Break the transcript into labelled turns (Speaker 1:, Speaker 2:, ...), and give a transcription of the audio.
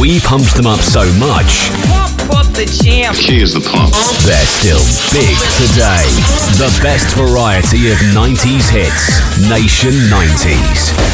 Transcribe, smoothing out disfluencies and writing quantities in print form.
Speaker 1: We pumped them up so much,
Speaker 2: Pump the jam.
Speaker 3: Key is the pump.
Speaker 1: they're still big today. The best variety of 90s hits. Nation 90s.